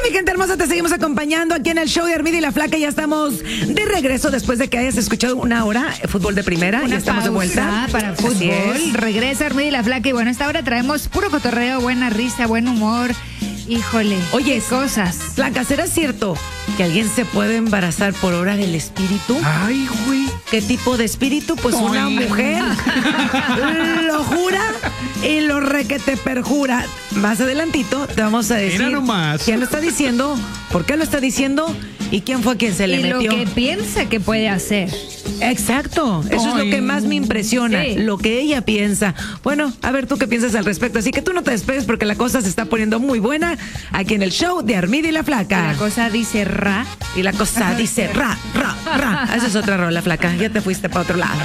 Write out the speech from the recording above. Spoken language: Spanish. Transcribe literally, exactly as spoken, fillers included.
mi gente hermosa, te seguimos acompañando aquí en el show de Armida y la Flaca. Ya estamos de regreso después de que hayas escuchado una hora fútbol de primera. Una ya estamos de vuelta para fútbol. Regresa Armida y la Flaca. Y bueno, a esta hora traemos puro cotorreo, buena risa, buen humor. Híjole, oye, qué cosas. Flaca, ¿será cierto que alguien se puede embarazar por obra del espíritu? Ay, güey. ¿Qué tipo de espíritu? Pues Oy. una mujer lo jura y lo requete perjura. Más adelantito te vamos a decir Mira nomás. quién lo está diciendo, por qué lo está diciendo y quién fue quien se le y metió. lo que piensa que puede hacer. Exacto, eso Ay. es lo que más me impresiona, Sí. lo que ella piensa. Bueno, a ver tú qué piensas al respecto, así que tú no te despegues porque la cosa se está poniendo muy buena aquí en el show de Armida y la Flaca. La cosa dice ra. Y la cosa dice ra, ra, ra. Esa es otra rola, Flaca, ya te fuiste para otro lado.